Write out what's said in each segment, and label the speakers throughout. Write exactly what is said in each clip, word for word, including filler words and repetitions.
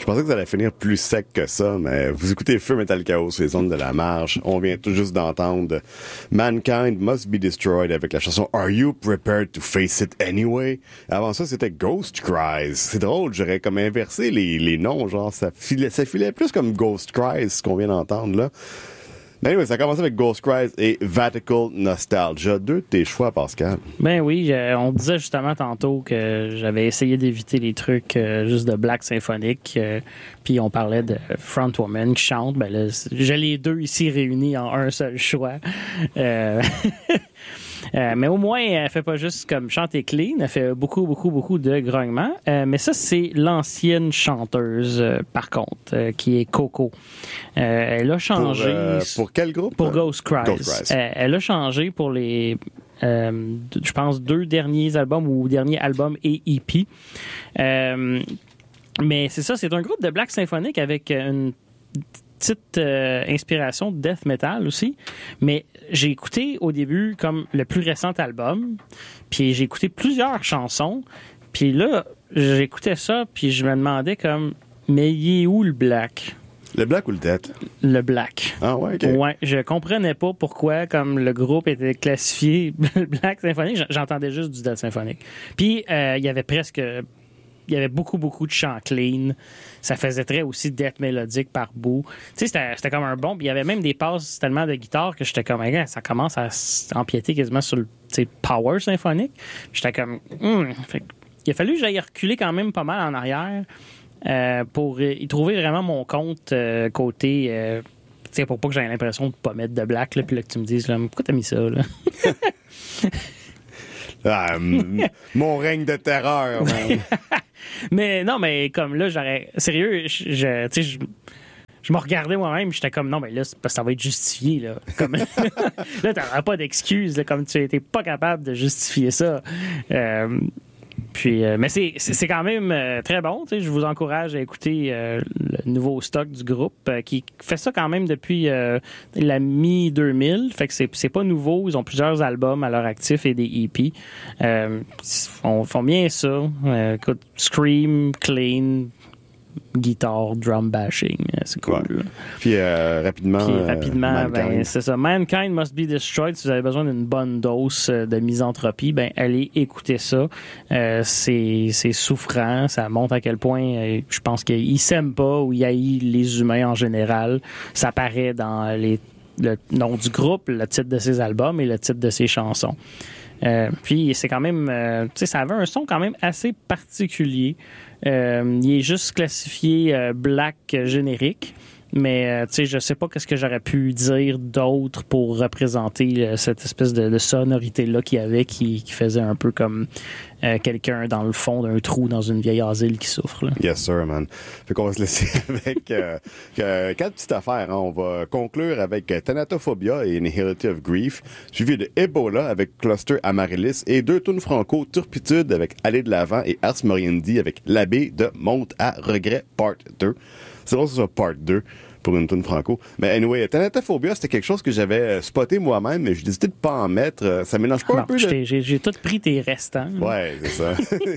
Speaker 1: pensais que ça allait finir plus sec que ça, mais vous écoutez Feu Metal Chaos sur les ondes de la marge. On vient tout juste d'entendre Mankind Must Be Destroyed avec la chanson Are You Prepared to Face It Anyway? Avant ça, c'était Ghost Cries. C'est drôle, j'aurais comme inversé les, les noms, genre ça filait, ça filait plus comme Ghost Cries, ce qu'on vient d'entendre là. Mais anyway, ça a commencé avec Ghost Cries et Vatical Nostalgia. Deux de tes choix, Pascal.
Speaker 2: Ben oui, euh, on disait justement tantôt que j'avais essayé d'éviter les trucs euh, juste de Black symphonique. Euh, puis on parlait de Frontwoman qui chante. Ben là, j'ai les deux ici réunis en un seul choix. Euh... Euh, mais au moins, elle fait pas juste comme chanter clean, elle fait beaucoup, beaucoup, beaucoup de grognements. Euh, mais ça, c'est l'ancienne chanteuse, euh, par contre, euh, qui est Coco. Euh, elle a changé...
Speaker 1: Pour, euh, pour quel groupe?
Speaker 2: Pour Ghost Cries.
Speaker 1: Ghost Cries.
Speaker 2: Euh, elle a changé pour les... Euh, je pense deux derniers albums ou dernier album et E P. Euh, mais c'est ça, c'est un groupe de black symphonique avec une petite euh, inspiration de death metal aussi, mais j'ai écouté au début comme le plus récent album, puis j'ai écouté plusieurs chansons, puis là, j'écoutais ça, puis je me demandais comme, mais il est où le black?
Speaker 1: Le black ou le death?
Speaker 2: Le black.
Speaker 1: Ah ouais, ok.
Speaker 2: Ouais, je comprenais pas pourquoi, comme le groupe était classifié black symphonique, j'entendais juste du death symphonique. Puis, euh, il y avait presque... Il y avait beaucoup, beaucoup de chants clean. Ça faisait très aussi death mélodique par bout. Tu sais, c'était, c'était comme un bon. Puis il y avait même des passes tellement de guitare que j'étais comme, hey, ça commence à empiéter quasiment sur le power symphonique. Puis j'étais comme, hmm. Fait, il a fallu que j'aille reculer quand même pas mal en arrière euh, pour y trouver vraiment mon compte euh, côté. Euh, tu sais, pour pas que j'aie l'impression de pas mettre de black, là, puis là, que tu me dises, là, pourquoi t'as mis ça, là?
Speaker 1: Ah, m- mon règne de terreur, man.
Speaker 2: Mais non, mais comme là, j'aurais. Sérieux, je, je, tu sais, je, je me regardais moi-même, j'étais comme non, mais là, c'est parce que ça va être justifié, là. Comme, là, t'auras pas d'excuses, là, comme tu n'étais pas capable de justifier ça. Euh, Puis, euh, mais c'est, c'est, c'est quand même euh, très bon. Tu sais, je vous encourage à écouter euh, le nouveau stock du groupe euh, qui fait ça quand même depuis euh, la mi deux mille. Fait que c'est, c'est pas nouveau. Ils ont plusieurs albums à leur actif et des E P. Euh, ils font, font bien ça. Euh, écoute, Scream, Clean, guitare, drum bashing. C'est cool.
Speaker 1: Ouais. Puis euh, rapidement,
Speaker 2: Puis, rapidement
Speaker 1: euh,
Speaker 2: ben, c'est ça. Mankind Must Be Destroyed. Si vous avez besoin d'une bonne dose de misanthropie, ben allez écouter ça. Euh, c'est, c'est souffrant. Ça montre à quel point euh, je pense qu'il s'aime pas ou il haït les humains en général. Ça paraît dans les, le nom du groupe, le titre de ses albums et le titre de ses chansons. Euh, puis c'est quand même, euh, tu sais, ça avait un son quand même assez particulier. Euh, il est juste classifié euh, black générique, mais euh, tu sais, je sais pas qu'est-ce que j'aurais pu dire d'autre pour représenter euh, cette espèce de, de sonorité-là qu'il y avait, qui, qui faisait un peu comme euh, quelqu'un dans le fond d'un trou dans une vieille asile qui souffre. Là.
Speaker 1: Yes, sir, man. Fait qu'on va se laisser avec euh, euh, quatre petites affaires. Hein. On va conclure avec euh, Thanatophobia et Nihility of Grief, suivi de Ebola avec Cluster Amaryllis et deux tunes franco, Turpitude avec Aller de l'avant et Ars Moriendi avec L'abbé de Monte à Regret Part deux. C'est drôle que ce soit Part deux pour une tune franco. Mais anyway, Thanatophobia, c'était quelque chose que j'avais spoté moi-même, mais j'ai décidé de pas en mettre. Ça mélange pas
Speaker 2: bon,
Speaker 1: un peu...
Speaker 2: J'ai,
Speaker 1: de...
Speaker 2: j'ai, j'ai tout pris tes restants.
Speaker 1: Ouais, c'est ça.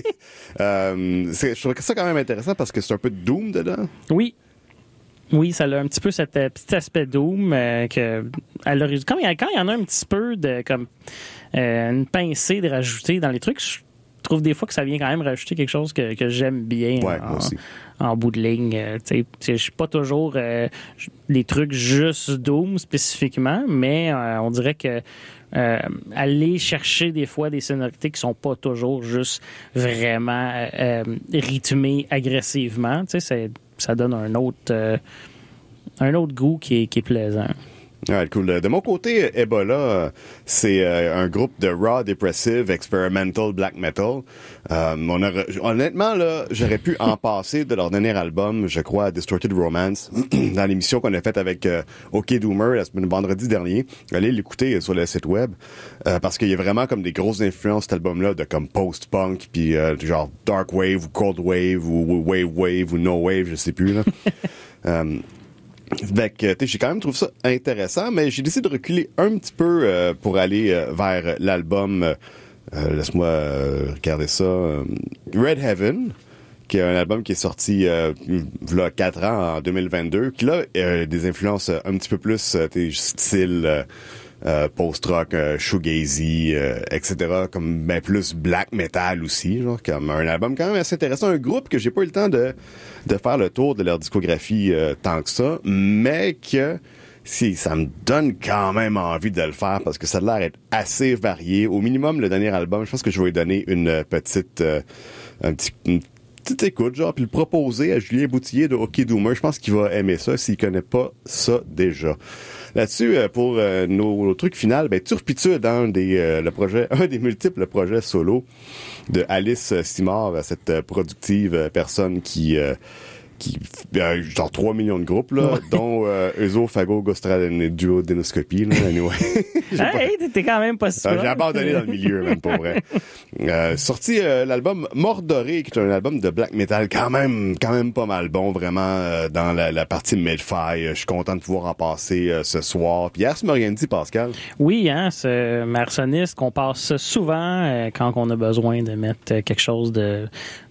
Speaker 1: euh, c'est, je trouve ça quand même intéressant parce que c'est un peu de Doom dedans.
Speaker 2: Oui. Oui, ça a un petit peu cet euh, petit aspect Doom euh, que à l'origine. Quand il y a, quand il y en a un petit peu de comme euh, une pincée de rajouter dans les trucs, je trouve des fois que ça vient quand même rajouter quelque chose que, que j'aime bien
Speaker 1: ouais,
Speaker 2: en,
Speaker 1: moi aussi.
Speaker 2: en bout de ligne. Euh, je suis pas toujours euh, les trucs juste Doom spécifiquement, mais euh, on dirait que euh, aller chercher des fois des sonorités qui sont pas toujours juste vraiment euh, rythmées agressivement, c'est, ça donne un autre euh, un autre goût qui est, qui est plaisant.
Speaker 1: Ouais, cool. De mon côté, Ebola, c'est euh, un groupe de raw, depressive, experimental black metal. Euh, on a, honnêtement, là, j'aurais pu en passer de leur dernier album, je crois, Distorted Romance, dans l'émission qu'on a faite avec euh, OK Doomer la semaine vendredi dernier. Allez l'écouter sur le site web, euh, parce qu'il y a vraiment comme des grosses influences cet album-là, de comme post-punk, puis euh, genre dark wave ou cold wave ou wave wave ou no wave, je sais plus là. euh, Fait que, j'ai quand même trouvé ça intéressant, mais j'ai décidé de reculer un petit peu euh, pour aller euh, vers l'album, euh, laisse-moi euh, regarder ça, euh, Red Heaven, qui est un album qui est sorti euh, il y a quatre ans, en deux mille vingt-deux, qui là a des influences un petit peu plus euh, style euh, euh, post-rock, euh, shoegazy, euh, et cetera, comme ben plus black metal aussi, genre comme un album quand même assez intéressant, un groupe que j'ai pas eu le temps de de faire le tour de leur discographie euh, tant que ça, mais que si ça me donne quand même envie de le faire parce que ça a l'air d'être assez varié. Au minimum, le dernier album, je pense que je vais lui donner une petite euh, un petit une petite écoute, genre, puis le proposer à Julien Boutillier de Hockey Doomer. Je pense qu'il va aimer ça s'il connaît pas ça déjà. Là-dessus, euh, pour euh, nos, nos trucs finaux, ben turpitude dans des euh, le projet, un des multiples projets solo de Alice Simard, cette euh, productive euh, personne qui euh, qui euh, genre trois millions de groupes là, ouais. dont euh, œsophago duodénoscopie là, anyway.
Speaker 2: Hey, pas... t'es quand même pas sûr.
Speaker 1: J'ai abandonné dans le milieu même pour vrai. Euh, sorti euh, l'album Mordoré, qui est un album de black metal quand même quand même pas mal bon, vraiment euh, dans la, la partie Medfy. Je suis content de pouvoir en passer euh, ce soir. Puis hier, tu m'as rien dit, Pascal.
Speaker 2: Oui, hein, ce Marsoniste qu'on passe souvent euh, quand on a besoin de mettre quelque chose de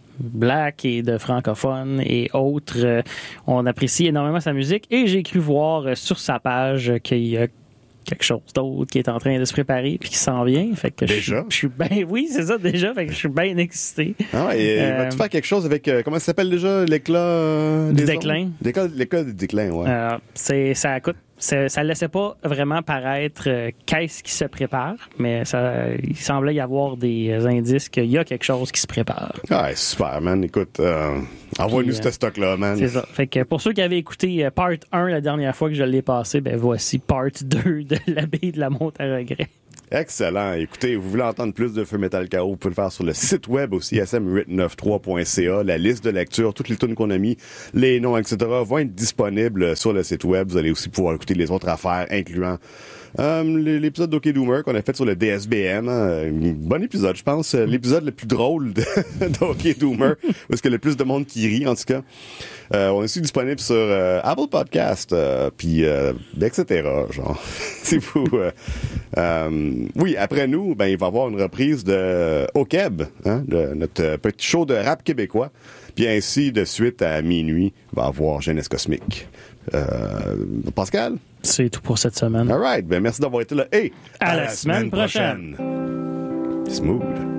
Speaker 2: black et de francophone et autres. Euh, on apprécie énormément sa musique et j'ai cru voir euh, sur sa page qu'il y a quelque chose d'autre qui est en train de se préparer puis qui s'en vient. Fait que
Speaker 1: déjà?
Speaker 2: Je suis bien... Oui, c'est ça, déjà. Fait que je suis bien excité.
Speaker 1: Ah, et euh, vas-tu faire quelque chose avec... Euh, comment ça s'appelle déjà? L'éclat... Euh,
Speaker 2: du déclin.
Speaker 1: L'éclat, l'éclat du déclin, ouais.
Speaker 2: Euh, c'est, ça coûte... Ça, ça laissait pas vraiment paraître euh, qu'est-ce qui se prépare, mais ça, il semblait y avoir des indices qu'il y a quelque chose qui se prépare.
Speaker 1: Ah, super, man. Écoute, euh, envoie-nous
Speaker 2: Puis,
Speaker 1: ce
Speaker 2: euh,
Speaker 1: stock-là, man.
Speaker 2: C'est ça. Fait que pour ceux qui avaient écouté euh, Part un la dernière fois que je l'ai passé, ben voici Part deux de l'Abbaye de la Monte à Regret.
Speaker 1: Excellent. Écoutez, vous voulez entendre plus de Feu Metal Chaos, vous pouvez le faire sur le site web aussi, s m huit cent quatre-vingt-treize point c a. La liste de lecture, toutes les tunes qu'on a mis, les noms, et cetera vont être disponibles sur le site web. Vous allez aussi pouvoir écouter les autres affaires, incluant euh, l'épisode d'Hockey Doomer qu'on a fait sur le D S B M. Hein. Un bon épisode, je pense. L'épisode le plus drôle de, d'Hockey Doomer, parce qu'il y a le plus de monde qui rit, en tout cas. Euh, on est aussi disponible sur euh, Apple Podcast, euh, puis euh, et cetera. Genre, c'est fou. Euh, euh, oui, après nous, ben il va y avoir une reprise de Okeb, hein, de notre petit show de rap québécois. Puis ainsi de suite à minuit, il va y avoir Jeunesse Cosmique. Euh, Pascal?
Speaker 2: C'est tout pour cette semaine.
Speaker 1: All right. Ben merci d'avoir été là. Et
Speaker 2: à, à la, la semaine, semaine prochaine.
Speaker 1: prochaine. Smooth.